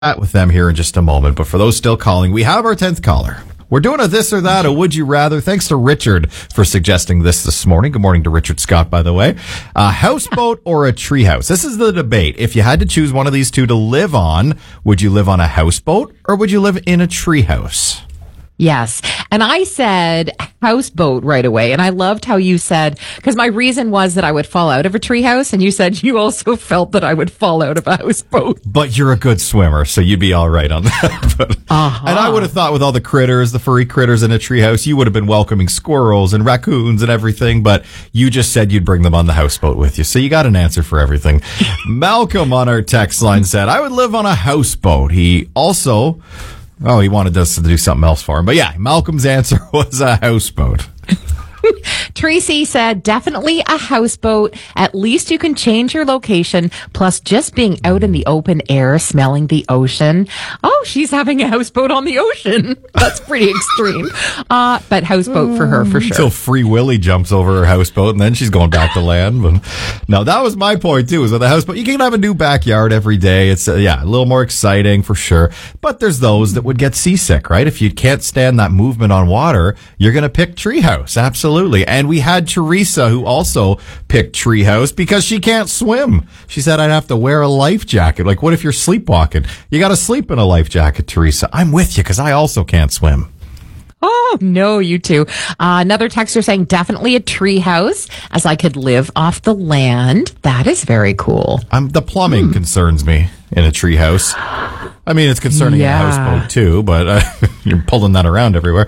chat with them here in just a moment. But for those still calling, we have our 10th caller. We're doing a this or that, a would you rather. Thanks to Richard for suggesting this morning. Good morning to Richard Scott, by the way. A houseboat or a treehouse? This is the debate. If you had to choose one of these two to live on, would you live on a houseboat or would you live in a treehouse? Yes. And I said houseboat right away. And I loved how you said, because my reason was that I would fall out of a treehouse. And you said you also felt that I would fall out of a houseboat. But you're a good swimmer, so you'd be all right on that. And I would have thought with all the critters, the furry critters in a treehouse, you would have been welcoming squirrels and raccoons and everything. But you just said you'd bring them on the houseboat with you. So you got an answer for everything. Malcolm on our text line said, I would live on a houseboat. He also... Oh, he wanted us to do something else for him. But yeah, Malcolm's answer was a houseboat. Tracy said, definitely a houseboat. At least you can change your location. Plus, just being out in the open air, smelling the ocean. Oh, she's having a houseboat on the ocean. That's pretty extreme. But houseboat for her, for sure. Until Free Willy jumps over her houseboat, and then she's going back to land. But no, that was my point, too, is with a houseboat. You can have a new backyard every day. It's, a little more exciting, for sure. But there's those that would get seasick, right? If you can't stand that movement on water, you're going to pick treehouse. Absolutely. And we had Teresa, who also picked treehouse because she can't swim. She said, I'd have to wear a life jacket. Like, what if you're sleepwalking? You got to sleep in a life jacket, Teresa. I'm with you because I also can't swim. Oh, no, you too. Another texter saying definitely a treehouse as I could live off the land. That is very cool. The plumbing concerns me in a treehouse. I mean, it's concerning in a houseboat too, but you're pulling that around everywhere.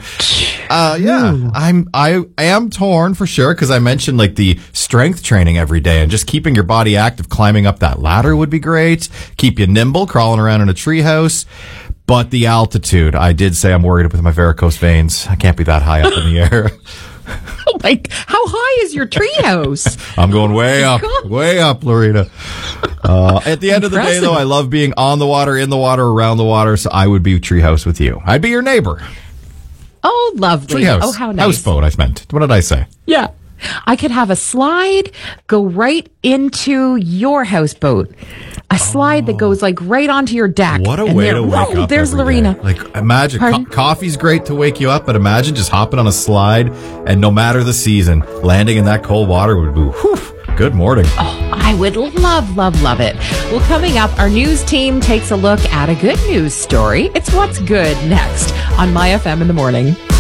I am torn for sure because I mentioned like the strength training every day and just keeping your body active, climbing up that ladder would be great. Keep you nimble, crawling around in a treehouse. But the altitude, I did say I'm worried with my varicose veins. I can't be that high up in the air. Like, how high is your treehouse? I'm going way up, Lorena. At the end of the day, though, I love being on the water, in the water, around the water, so I would be treehouse with you. I'd be your neighbor. Oh, lovely. Treehouse. Oh, how nice. Houseboat, I meant. What did I say? Yeah. I could have a slide go right into your houseboat. A slide that goes like right onto your deck. What a way to wake up. There's Lorena. Like, imagine, coffee's great to wake you up, but imagine just hopping on a slide and no matter the season, landing in that cold water would be, whew, good morning. Oh, I would love it. Well, coming up, our news team takes a look at a good news story. It's What's Good next on My FM in the Morning.